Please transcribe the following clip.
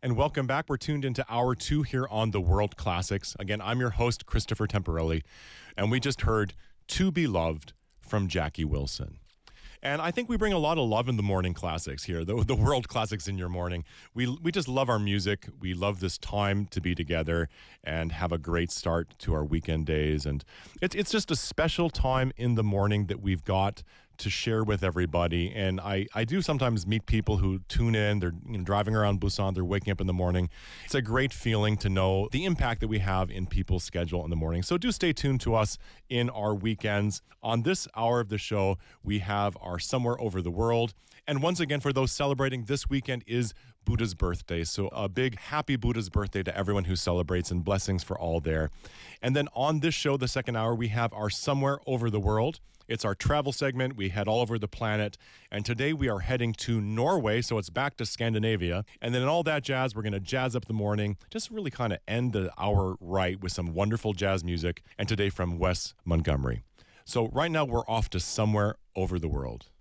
and welcome back. We're tuned into hour 2 here on the World Classics. Again, I'm your host, Christopher Temporelli, and we just heard To Be Loved from Jackie Wilson. And I think we bring a lot of love in the morning classics here, the world classics in your morning. We just love our music. We love this time to be together and have a great start to our weekend days. And it's just a special time in the morning that we've got to share with everybody. And I do sometimes meet people who tune in. They're driving around Busan. They're waking up in the morning. It's a great feeling to know the impact that we have in people's schedule in the morning. So do stay tuned to us in our weekends. On this hour of the show, we have our Somewhere Over the World. And once again, for those celebrating, this weekend is Buddha's birthday. So a big happy Buddha's birthday to everyone who celebrates, and blessings for all there. And then on this show, the second hour, we have our Somewhere Over the World. It's our travel segment. We head all over the planet. And today we are heading to Norway, so it's back to Scandinavia. And then in all that jazz, we're going to jazz up the morning, just really kind of end the hour right with some wonderful jazz music. And today from Wes Montgomery. So right now we're off to Somewhere Over the World.